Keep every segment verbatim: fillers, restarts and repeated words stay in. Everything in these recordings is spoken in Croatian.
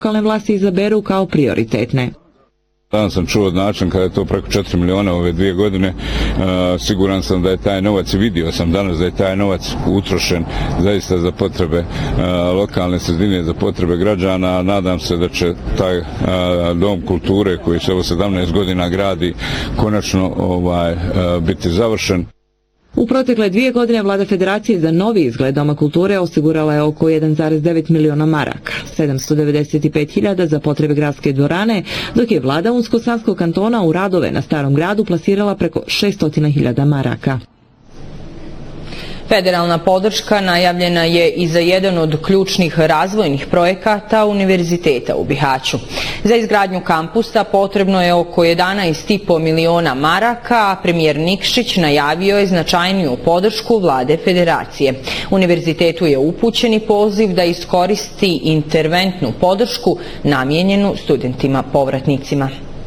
lokalne vlasti izaberu kao prioritetne. Danas sam čuo od način kada je to preko četiri miliona ove dvije godine, e, siguran sam da je taj novac, i vidio sam danas da je taj novac utrošen zaista za potrebe e, lokalne sredine, za potrebe građana. Nadam se da će taj e, dom kulture koji se ovo sedamnaest godina gradi konačno ovaj, e, biti završen. U protekle dvije godine vlada Federacije za novi izgled Doma kulture osigurala je oko jedan zarez devet miliona maraka, sedamsto devedeset pet hiljada za potrebe gradske dvorane, dok je vlada Unsko-Sanskog kantona u radove na Starom gradu plasirala preko šesto hiljada maraka. Federalna podrška najavljena je i za jedan od ključnih razvojnih projekata Univerziteta u Bihaću. Za izgradnju kampusa potrebno je oko jedanaest i po miliona maraka, a premijer Nikšić najavio je značajniju podršku vlade Federacije. Univerzitetu je upućeni poziv da iskoristi interventnu podršku namijenjenu studentima povratnicima.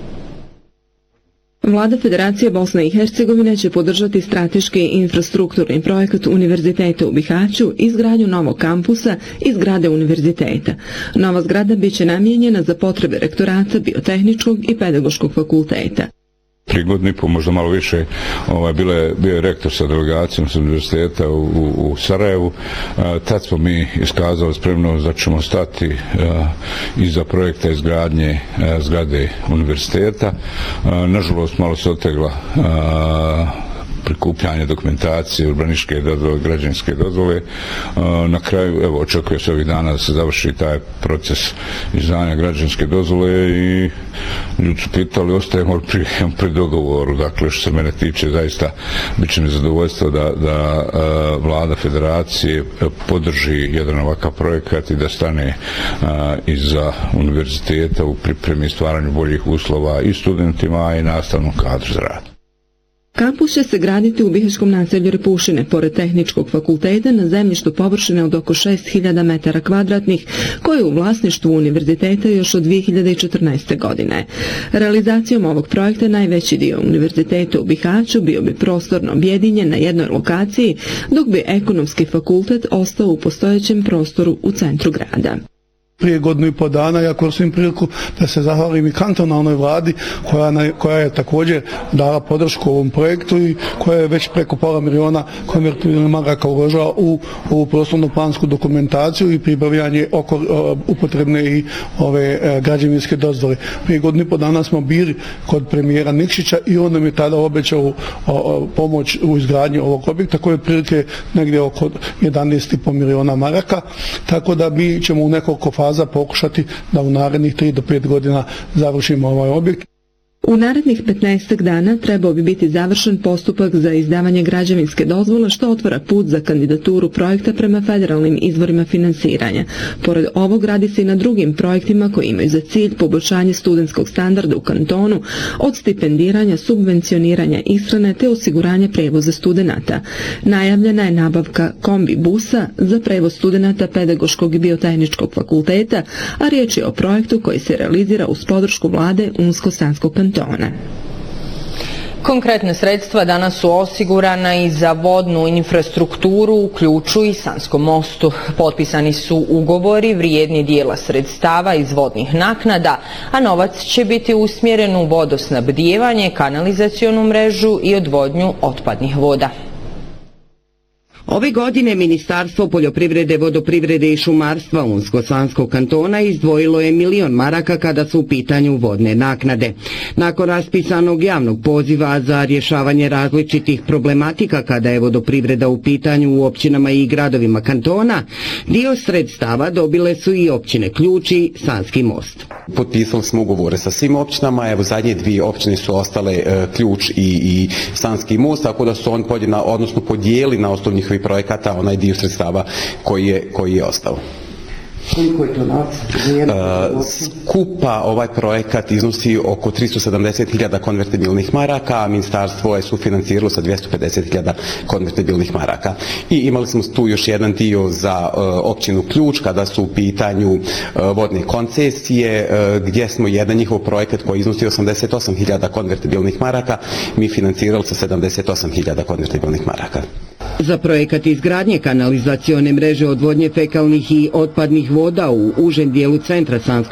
Vlada Federacije Bosne i Hercegovine će podržati strateški infrastrukturni projekat Univerziteta u Bihaću, izgradnju novog kampusa i zgrade univerziteta. Nova zgrada biće namijenjena za potrebe rektorata Biotehničkog i Pedagoškog fakulteta. Prije godinu i po, možda malo više, ovaj, bio, je, bio je rektor sa delegacijom sa univerziteta u, u, u Sarajevu. A, tad smo mi iskazali spremnost da ćemo stati a, iza projekta izgradnje a, zgrade univerziteta. A, nažalost, malo se otegla a, prikupljanje dokumentacije, urbanističke dozvole, građevinske dozvole. Na kraju, evo, očekuje se ovih dana da se završi taj proces izdanja građevinske dozvole i ljudi su pitali, ostajemo pri, pri dogovoru. Dakle, što se mene tiče, zaista bit će mi zadovoljstvo da, da vlada Federacije podrži jedan ovakav projekat i da stane a, iza univerziteta u pripremi i stvaranju boljih uslova i studentima i nastavnom kadru za rad. Kampus će se graditi u bihaćkom naselju Repušine, pored Tehničkog fakulteta, na zemljištu površine od oko šest hiljada metara kvadratnih, koje je u vlasništvu univerziteta još od dvije hiljade četrnaeste. godine. Realizacijom ovog projekta najveći dio univerziteta u Bihaću bio bi prostorno objedinjen na jednoj lokaciji, dok bi ekonomski fakultet ostao u postojećem prostoru u centru grada. Prije godinu i po dana ja koristim priliku da se zahvalim i kantonalnoj vladi koja, koja je također dala podršku ovom projektu i koja je već preko pola miliona konvertibilnih maraka uložila u ovu prostorno plansku dokumentaciju i pribavljanje oko, uh, upotrebne i ove uh, građevinske dozvole. Prije godinu i po dana smo bili kod premijera Nikšića i on nam je tada obećao uh, uh, pomoć u izgradnji ovog objekta koje je prilike negdje oko jedanaest i po miliona maraka, tako da mi ćemo u nekoliko faza pokušati da u narednih tri do pet godina završimo ovaj objekt. U narednih petnaestak dana trebao bi biti završen postupak za izdavanje građevinske dozvole, što otvara put za kandidaturu projekta prema federalnim izvorima finansiranja. Pored ovog radi se i na drugim projektima koji imaju za cilj poboljšanje studentskog standarda u kantonu, od stipendiranja, subvencioniranja ishrane te osiguranja prevoza studenata. Najavljena je nabavka kombi busa za prevoz studenata Pedagoškog i Biotehničkog fakulteta, a riječ je o projektu koji se realizira uz podršku vlade Unsko-Sanskog kantona. Konkretne sredstva danas su osigurana i za vodnu infrastrukturu u Ključu i Sanskom mostu. Potpisani su ugovori vrijedni dijela sredstava iz vodnih naknada, a novac će biti usmjeren u vodosnabdijevanje, kanalizacionu mrežu i odvodnju otpadnih voda. Ove godine Ministarstvo poljoprivrede, vodoprivrede i šumarstva Unsko-Sanskog kantona izdvojilo je milion maraka kada su u pitanju vodne naknade. Nakon raspisanog javnog poziva za rješavanje različitih problematika kada je vodoprivreda u pitanju u općinama i gradovima kantona, dio sredstava dobile su i općine Ključ i Sanski most. Potpisali smo ugovore sa svim općinama, evo zadnje dvije općine su ostale e, Ključ i, i Sanski most, tako da su oni podijeli, odnosno podijeli na osnovu njihovih projekata onaj dio sredstava koji je, koji je ostao. Koliko je to novac? Uh, skupa ovaj projekat iznosi oko tristo sedamdeset hiljada konvertibilnih maraka, a ministarstvo je sufinanciralo sa dvjesto pedeset hiljada konvertibilnih maraka. I imali smo tu još jedan dio za uh, općinu Ključ kada su u pitanju uh, vodne koncesije, uh, gdje smo jedan njihov projekat koji iznosi osamdeset osam hiljada konvertibilnih maraka, mi financirali sa sedamdeset osam hiljada konvertibilnih maraka. Za projekat izgradnje kanalizacione mreže odvodnje fekalnih i otpadnih voda u užem dijelu centra Sanskog